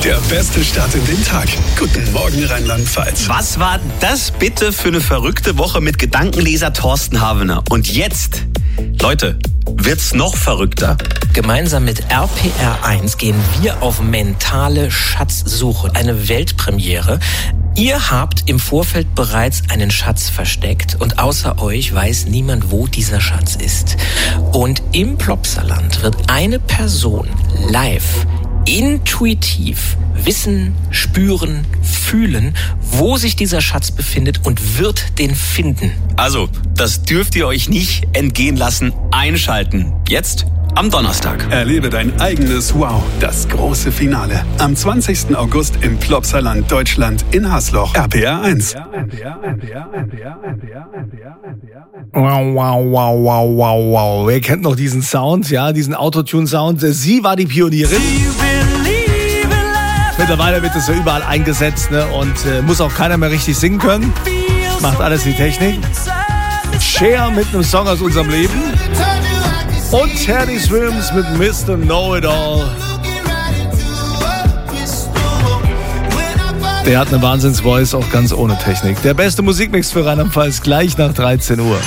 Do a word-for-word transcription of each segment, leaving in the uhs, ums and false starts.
Der beste Start in den Tag. Guten Morgen Rheinland-Pfalz. Was war das bitte für eine verrückte Woche mit Gedankenleser Thorsten Havener? Und jetzt, Leute, wird's noch verrückter. Gemeinsam mit R P R eins gehen wir auf mentale Schatzsuche. Eine Weltpremiere. Ihr habt im Vorfeld bereits einen Schatz versteckt und außer euch weiß niemand, wo dieser Schatz ist. Und im Plopsaland wird eine Person live, intuitiv wissen, spüren, fühlen, wo sich dieser Schatz befindet und wird den finden. Also, das dürft ihr euch nicht entgehen lassen. Einschalten. Jetzt am Donnerstag. Erlebe dein eigenes Wow, das große Finale. Am zwanzigsten August im Plopsaland Deutschland in Hasloch. R P R eins. Wow, wow, wow, wow, wow, wow. Wer kennt noch diesen Sound? Ja, diesen Autotune-Sound. Sie war die Pionierin. Mittlerweile wird es ja überall eingesetzt, ne? Und äh, muss auch keiner mehr richtig singen können. Macht alles die Technik. Cher mit einem Song aus unserem Leben. Und Teddy Swims mit Mister Know-It-All. Der hat eine Wahnsinns-Voice, auch ganz ohne Technik. Der beste Musikmix für Rheinland-Pfalz gleich nach dreizehn Uhr.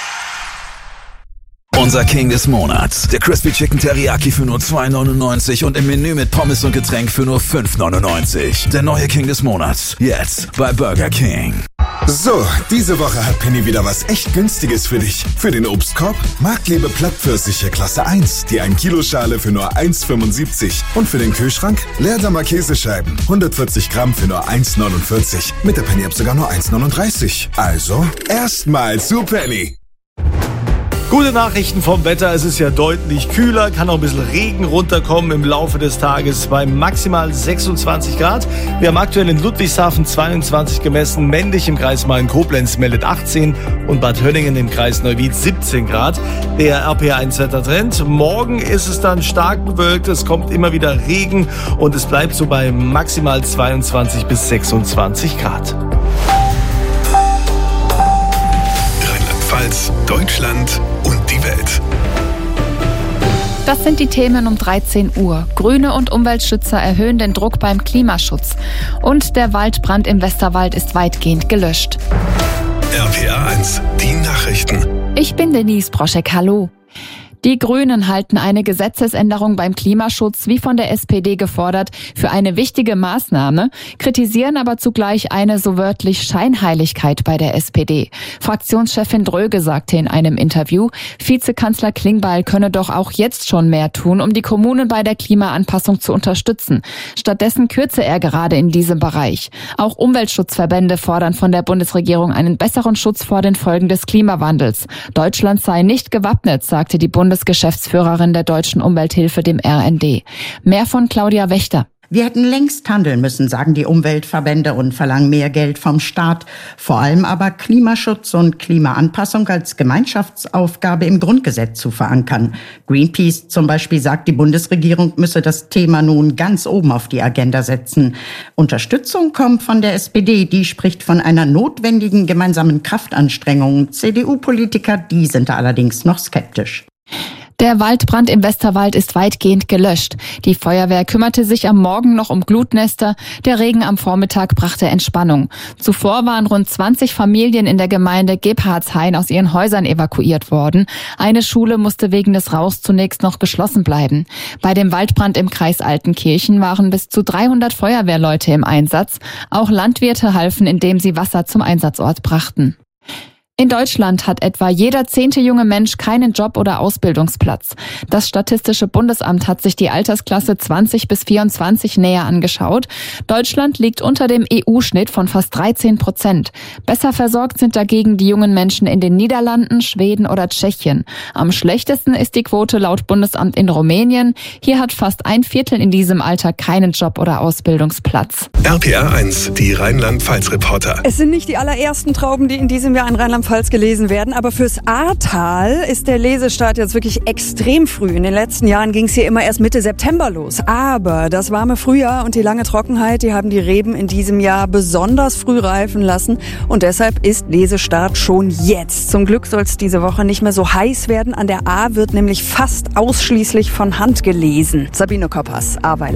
Unser King des Monats. Der Crispy Chicken Teriyaki für nur zwei neunundneunzig und im Menü mit Pommes und Getränk für nur fünf neunundneunzig. Der neue King des Monats. Jetzt bei Burger King. So, diese Woche hat Penny wieder was echt Günstiges für dich. Für den Obstkorb Marktlebe Plattpfirsiche Klasse eins, die ein Kilo Schale für nur eins fünfundsiebzig. Und für den Kühlschrank Leerdammer Käsescheiben, hundertvierzig Gramm für nur eins neunundvierzig. Mit der Penny-App sogar nur eins neununddreißig. Also, erstmal zu Penny. Gute Nachrichten vom Wetter. Es ist ja deutlich kühler, kann auch ein bisschen Regen runterkommen im Laufe des Tages bei maximal sechsundzwanzig Grad. Wir haben aktuell in Ludwigshafen zweiundzwanzig gemessen, Mendig im Kreis Main-Koblenz meldet achtzehn und Bad Hönningen im Kreis Neuwied siebzehn Grad. Der R P R eins Wettertrend. Morgen ist es dann stark bewölkt, es kommt immer wieder Regen und es bleibt so bei maximal zweiundzwanzig bis sechsundzwanzig Grad. Rheinland-Pfalz, Deutschland und die Welt. Das sind die Themen um dreizehn Uhr. Grüne und Umweltschützer erhöhen den Druck beim Klimaschutz. Und der Waldbrand im Westerwald ist weitgehend gelöscht. R P R eins, die Nachrichten. Ich bin Denise Broschek, hallo. Die Grünen halten eine Gesetzesänderung beim Klimaschutz, wie von der S P D gefordert, für eine wichtige Maßnahme, kritisieren aber zugleich eine so wörtlich Scheinheiligkeit bei der S P D. Fraktionschefin Dröge sagte in einem Interview, Vizekanzler Klingbeil könne doch auch jetzt schon mehr tun, um die Kommunen bei der Klimaanpassung zu unterstützen. Stattdessen kürze er gerade in diesem Bereich. Auch Umweltschutzverbände fordern von der Bundesregierung einen besseren Schutz vor den Folgen des Klimawandels. Deutschland sei nicht gewappnet, sagte die Bundesregierung. Bundesgeschäftsführerin der Deutschen Umwelthilfe, dem R N D. Mehr von Claudia Wächter. Wir hätten längst handeln müssen, sagen die Umweltverbände und verlangen mehr Geld vom Staat. Vor allem aber Klimaschutz und Klimaanpassung als Gemeinschaftsaufgabe im Grundgesetz zu verankern. Greenpeace zum Beispiel sagt, die Bundesregierung müsse das Thema nun ganz oben auf die Agenda setzen. Unterstützung kommt von der S P D, die spricht von einer notwendigen gemeinsamen Kraftanstrengung. C D U-Politiker, die sind da allerdings noch skeptisch. Der Waldbrand im Westerwald ist weitgehend gelöscht. Die Feuerwehr kümmerte sich am Morgen noch um Glutnester. Der Regen am Vormittag brachte Entspannung. Zuvor waren rund zwanzig Familien in der Gemeinde Gebhardshain aus ihren Häusern evakuiert worden. Eine Schule musste wegen des Rauchs zunächst noch geschlossen bleiben. Bei dem Waldbrand im Kreis Altenkirchen waren bis zu dreihundert Feuerwehrleute im Einsatz. Auch Landwirte halfen, indem sie Wasser zum Einsatzort brachten. In Deutschland hat etwa jeder zehnte junge Mensch keinen Job oder Ausbildungsplatz. Das Statistische Bundesamt hat sich die Altersklasse zwanzig bis vierundzwanzig näher angeschaut. Deutschland liegt unter dem E U-Schnitt von fast dreizehn Prozent. Besser versorgt sind dagegen die jungen Menschen in den Niederlanden, Schweden oder Tschechien. Am schlechtesten ist die Quote laut Bundesamt in Rumänien. Hier hat fast ein Viertel in diesem Alter keinen Job oder Ausbildungsplatz. R P R eins, die Rheinland-Pfalz-Reporter. Es sind nicht die allerersten Trauben, die in diesem Jahr in Rheinland-Pfalz gelesen werden, aber fürs Ahrtal ist der Lesestart jetzt wirklich extrem früh. In den letzten Jahren ging es hier immer erst Mitte September los. Aber das warme Frühjahr und die lange Trockenheit, die haben die Reben in diesem Jahr besonders früh reifen lassen und deshalb ist Lesestart schon jetzt. Zum Glück soll es diese Woche nicht mehr so heiß werden. An der Ahr wird nämlich fast ausschließlich von Hand gelesen. Sabine Koppers, Ahrweiler.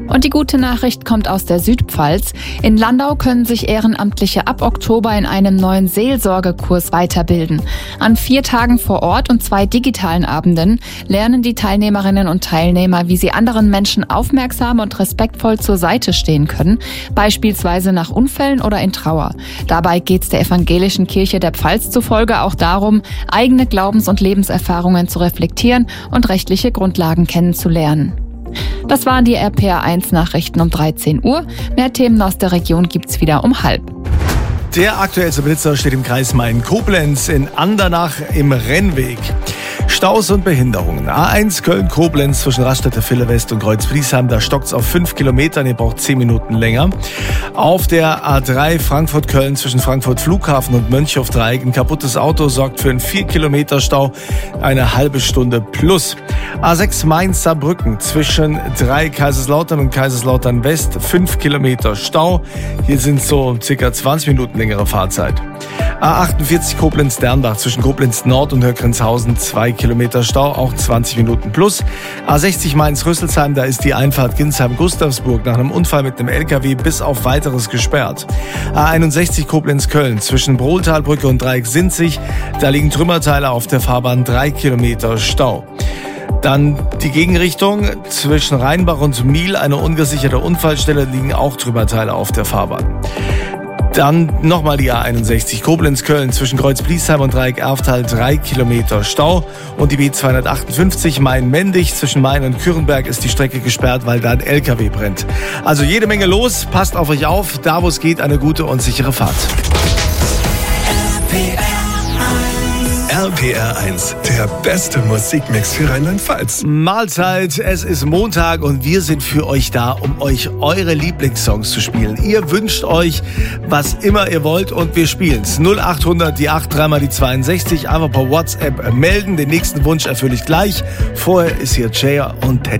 Und die gute Nachricht kommt aus der Südpfalz. In Landau können sich Ehrenamtliche ab Oktober in einem neuen Seelsorgekurs weiterbilden. An vier Tagen vor Ort und zwei digitalen Abenden lernen die Teilnehmerinnen und Teilnehmer, wie sie anderen Menschen aufmerksam und respektvoll zur Seite stehen können, beispielsweise nach Unfällen oder in Trauer. Dabei geht es der Evangelischen Kirche der Pfalz zufolge auch darum, eigene Glaubens- und Lebenserfahrungen zu reflektieren und rechtliche Grundlagen kennenzulernen. Das waren die R P R eins Nachrichten um dreizehn Uhr. Mehr Themen aus der Region gibt's wieder um halb. Der aktuellste Blitzer steht im Kreis Main-Koblenz in Andernach im Rennweg. Staus und Behinderungen. A eins Köln-Koblenz zwischen Raststätte Ville West und Kreuz-Friesheim. Da stockt's auf fünf Kilometern. Ihr braucht zehn Minuten länger. Auf der A drei Frankfurt-Köln zwischen Frankfurt Flughafen und Mönchhof-Dreieck. Ein kaputtes Auto sorgt für einen vier Kilometer Stau. Eine halbe Stunde plus. A sechs Mainz-Saarbrücken zwischen drei Kaiserslautern und Kaiserslautern West. fünf Kilometer Stau. Hier sind so circa zwanzig Minuten längere Fahrzeit. A achtundvierzig Koblenz-Dernbach zwischen Koblenz Nord und Höckrenzhausen. zwei Kilometer Stau, auch zwanzig Minuten plus. A sechzig Mainz-Rüsselsheim, da ist die Einfahrt Ginsheim-Gustavsburg nach einem Unfall mit einem L K W bis auf weiteres gesperrt. A einundsechzig Koblenz-Köln zwischen Brohltalbrücke und Dreieck-Sinzig, da liegen Trümmerteile auf der Fahrbahn, drei Kilometer Stau. Dann die Gegenrichtung zwischen Rheinbach und Miel, eine ungesicherte Unfallstelle, liegen auch Trümmerteile auf der Fahrbahn. Dann nochmal die A einundsechzig Koblenz-Köln zwischen Kreuz-Bliesheim und Dreieck-Erftal, drei Kilometer Stau. Und die B zweihundertachtundfünfzig Main-Mendig zwischen Main und Kürrenberg ist die Strecke gesperrt, weil da ein L K W brennt. Also jede Menge los, passt auf euch auf, da wo es geht, eine gute und sichere Fahrt. R P R eins, der beste Musikmix für Rheinland-Pfalz. Mahlzeit, es ist Montag und wir sind für euch da, um euch eure Lieblingssongs zu spielen. Ihr wünscht euch, was immer ihr wollt und wir spielen's. null achthundert, die acht, dreimal die zweiundsechzig, einfach per WhatsApp melden. Den nächsten Wunsch erfülle ich gleich. Vorher ist hier Jaya und Teddy.